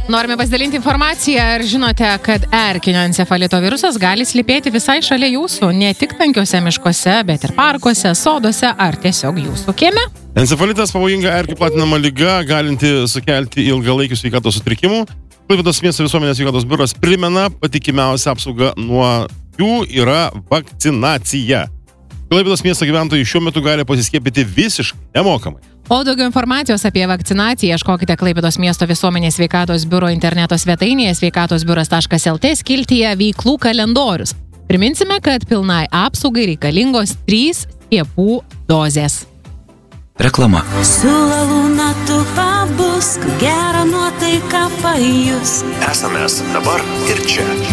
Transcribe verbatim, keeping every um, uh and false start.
Norime pasidalinti informaciją, ar žinote, kad erkinio encefalito virusas gali slypėti visai šalia jūsų, ne tik tankiuose miškuose, bet ir parkuose, soduose ar tiesiog jūsų kieme. Encefalitas pavojinga erkių platinama liga, galinti sukelti ilgalaikių sveikatos sutrikimų. Klaipėdos miesto visuomenės sveikatos biuras primena, patikimiausia apsauga nuo jų yra vakcinacija. Klaipėdos miesto gyventojai šiuo metu gali pasiskiepyti visiškai nemokamai. O daugiau informacijos apie vakcinaciją ieškokite Klaipėdos miesto visuomenės sveikatos biuro interneto svetainėje sveikatosbiuras taškas lt skiltyje veiklų kalendorius. Priminsime, kad pilnai apsaugai reikalingos trys skiepų dozės. Reklama. Su lalūna tu pabusk, gerą nuotaiką pajus. Esame dabar ir čia.